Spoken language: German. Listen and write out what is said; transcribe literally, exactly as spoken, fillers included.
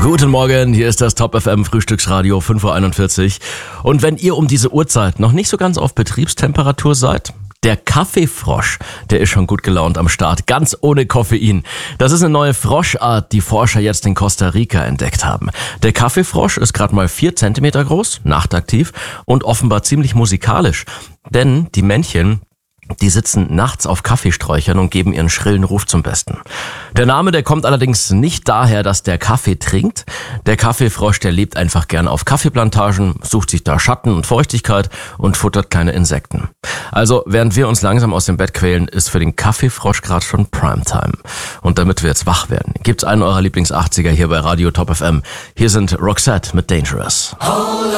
Guten Morgen, hier ist das Top F M Frühstücksradio fünf Uhr einundvierzig. Und wenn ihr um diese Uhrzeit noch nicht so ganz auf Betriebstemperatur seid, der Kaffeefrosch, der ist schon gut gelaunt am Start, ganz ohne Koffein. Das ist eine neue Froschart, die Forscher jetzt in Costa Rica entdeckt haben. Der Kaffeefrosch ist gerade mal vier Zentimeter groß, nachtaktiv und offenbar ziemlich musikalisch. Denn die Männchen, die sitzen nachts auf Kaffeesträuchern und geben ihren schrillen Ruf zum Besten. Der Name, der kommt allerdings nicht daher, dass der Kaffee trinkt. Der Kaffeefrosch, der lebt einfach gern auf Kaffeeplantagen, sucht sich da Schatten und Feuchtigkeit und futtert kleine Insekten. Also während wir uns langsam aus dem Bett quälen, ist für den Kaffeefrosch gerade schon Primetime. Und damit wir jetzt wach werden, gibt's einen eurer Lieblings-achtziger hier bei Radio Top F M. Hier sind Roxette mit Dangerous.